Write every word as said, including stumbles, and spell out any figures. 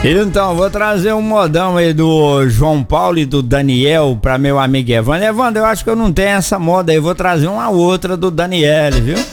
Então, vou trazer um modão aí do João Paulo e do Daniel pra meu amigo Evandro. Evandro, eu acho que eu não tenho essa moda aí, vou trazer uma outra do Daniel, viu?